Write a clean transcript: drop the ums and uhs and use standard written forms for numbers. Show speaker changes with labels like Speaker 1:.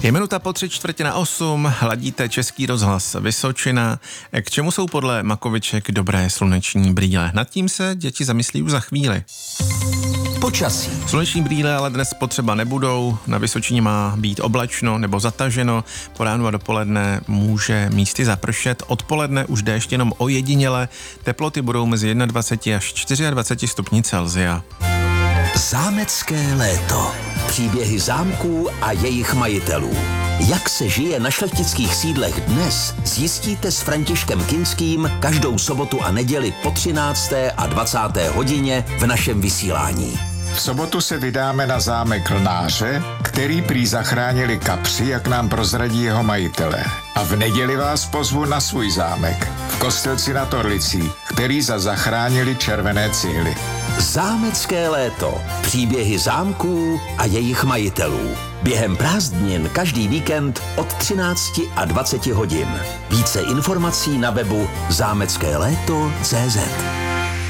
Speaker 1: Je minuta po 7:45, hladíte Český rozhlas Vysočina. K čemu jsou podle Makoviček dobré sluneční brýle? Nad tím se děti zamyslí už za chvíli.
Speaker 2: Počasí.
Speaker 1: Sluneční brýle ale dnes potřeba nebudou. Na Vysočině má být oblačno nebo zataženo. Po ránu a dopoledne může místy zapršet. Odpoledne už déšť jenom ojediněle. Teploty budou mezi 21 až 24 stupni Celsia.
Speaker 2: Zámecké léto. Příběhy zámků a jejich majitelů. Jak se žije na šlechtických sídlech dnes, zjistíte s Františkem Kinským každou sobotu a neděli po 13. a 20. hodině v našem vysílání.
Speaker 3: V sobotu se vydáme na zámek Lnáře, který prý zachránili kapři, jak nám prozradí jeho majitelé. A v neděli vás pozvu na svůj zámek v Kostelci nad Orlicí, který zachránili červené cihly.
Speaker 2: Zámecké léto. Příběhy zámků a jejich majitelů. Během prázdnin každý víkend od 13 a 20 hodin. Více informací na webu zámeckéléto.cz.